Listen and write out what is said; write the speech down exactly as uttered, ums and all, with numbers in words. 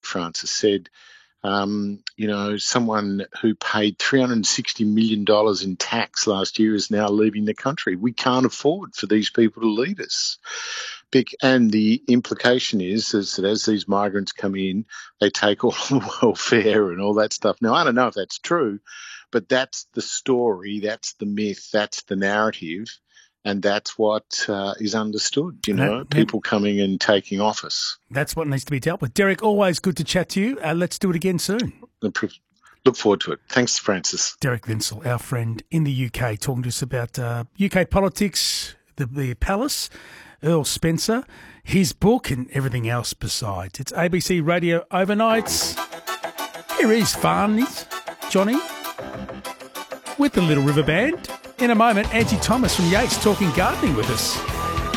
Francis said, um, you know, someone who paid three hundred sixty million dollars in tax last year is now leaving the country. We can't afford for these people to leave us. And the implication is, is that as these migrants come in, they take all the welfare and all that stuff. Now, I don't know if that's true, but that's the story, that's the myth, that's the narrative, and that's what uh, is understood, you know, that, people coming and taking office. That's what needs to be dealt with. Derek, always good to chat to you. Uh, let's do it again soon. Look forward to it. Thanks, Francis. Derek Vinsel, our friend in the U K, talking to us about uh, U K politics, the, the palace, Earl Spencer, his book and everything else besides. It's A B C Radio Overnights. Here is Farney's Johnny with the Little River Band. In a moment, Angie Thomas from Yates talking gardening with us.